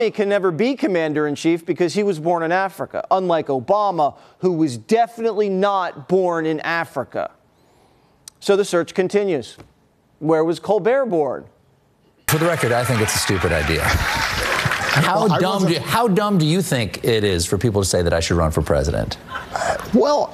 He can never be commander-in-chief because he was born in Africa, unlike Obama, who was definitely not born in Africa. So the search continues. Where was Colbert born? For the record, I think it's a stupid idea. How dumb do you think it is for people to say that I should run for president? Well,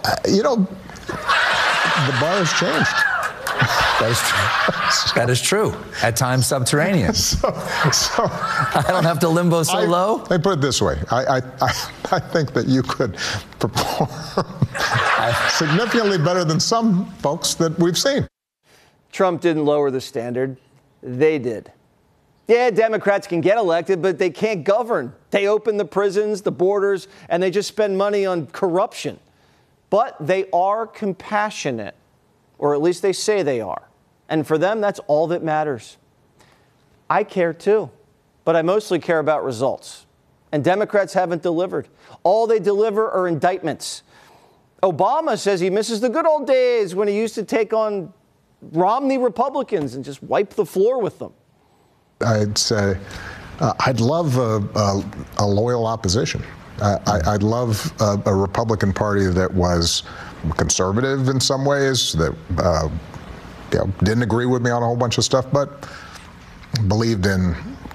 the bar has changed. That is true. That is true. At times subterranean. So I don't have to limbo so low. Let me put it this way. I think that you could perform significantly better than some folks that we've seen. Trump didn't lower the standard. They did. Yeah, Democrats can get elected, but they can't govern. They open the prisons, the borders, and they just spend money on corruption. But they are compassionate, or at least they say they are. And for them, that's all that matters. I care too, but I mostly care about results. And Democrats haven't delivered. All they deliver are indictments. Obama says he misses the good old days when he used to take on Romney Republicans and just wipe the floor with them. I'd say I'd love a loyal opposition. I'd love a Republican Party that was conservative in some ways, that didn't agree with me on a whole bunch of stuff, but believed in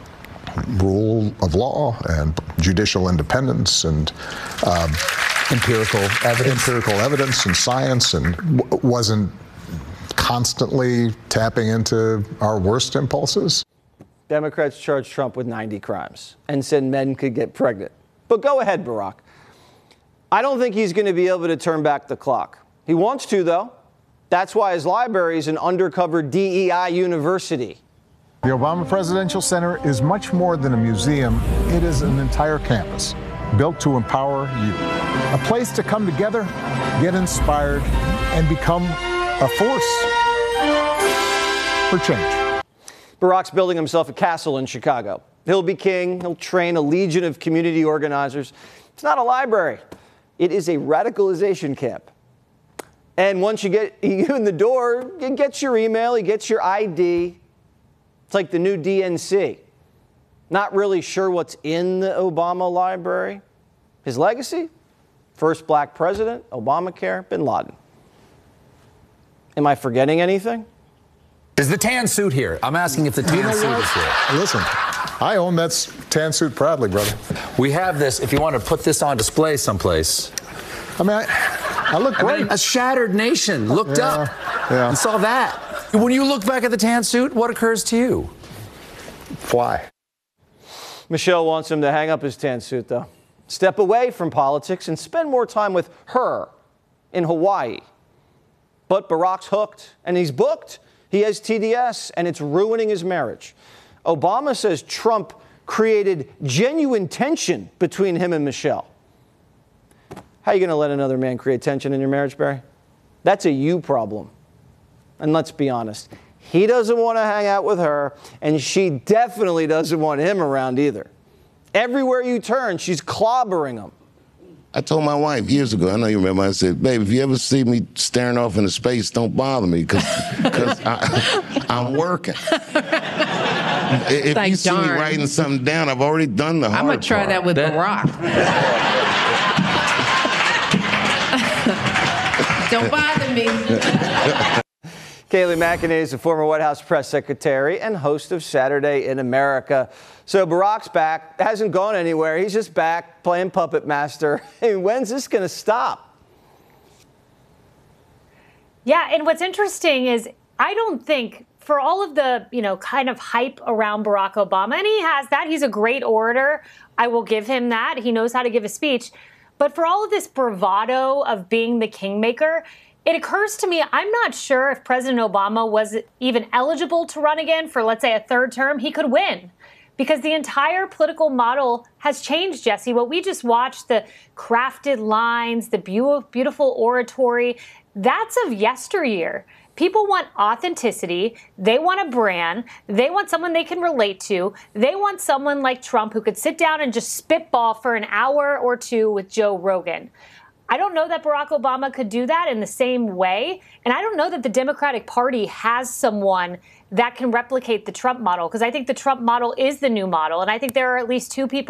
rule of law and judicial independence and empirical evidence and science, and wasn't constantly tapping into our worst impulses. Democrats charged Trump with 90 crimes and said men could get pregnant. But go ahead, Barack. I don't think he's going to be able to turn back the clock. He wants to, though. That's why his library is an undercover DEI university. The Obama Presidential Center is much more than a museum. It is an entire campus built to empower you. A place to come together, get inspired, and become a force for change. Barack's building himself a castle in Chicago. He'll be king. He'll train a legion of community organizers. It's not a library. It is a radicalization camp. And once you get you in the door, he gets your email, he gets your ID. It's like the new DNC. Not really sure what's in the Obama library. His legacy? First black president, Obamacare, bin Laden. Am I forgetting anything? Is the tan suit here? I'm asking if the tan suit is here. Listen, I own that tan suit proudly, brother. We have this. If you want to put this on display someplace. I mean, I look great. A shattered nation looked up and saw that. When you look back at the tan suit, what occurs to you? Fly. Michelle wants him to hang up his tan suit, though. Step away from politics and spend more time with her in Hawaii. But Barack's hooked, and he's booked. He has TDS, and it's ruining his marriage. Obama says Trump created genuine tension between him and Michelle. How are you going to let another man create tension in your marriage, Barry? That's a you problem. And let's be honest, he doesn't want to hang out with her, and she definitely doesn't want him around either. Everywhere you turn, she's clobbering him. I told my wife years ago, I know you remember, I said, babe, if you ever see me staring off into space, don't bother me, because I'm working. If you see me writing something down, I've already done the hard part. I'm going to try that with Barack. Don't bother me. Kayleigh McEnany is a former White House press secretary and host of Saturday in America. So Barack's back, hasn't gone anywhere. He's just back playing puppet master. Hey, when's this going to stop? Yeah, and what's interesting is I don't think for all of the, kind of hype around Barack Obama, and he has that, he's a great orator. I will give him that. He knows how to give a speech. But for all of this bravado of being the kingmaker, it occurs to me, I'm not sure if President Obama was even eligible to run again for, let's say, a third term. He could win because the entire political model has changed, Jesse. What we just watched, the crafted lines, the beautiful oratory, that's of yesteryear. People want authenticity. They want a brand. They want someone they can relate to. They want someone like Trump who could sit down and just spitball for an hour or two with Joe Rogan. I don't know that Barack Obama could do that in the same way. And I don't know that the Democratic Party has someone that can replicate the Trump model, because I think the Trump model is the new model. And I think there are at least two people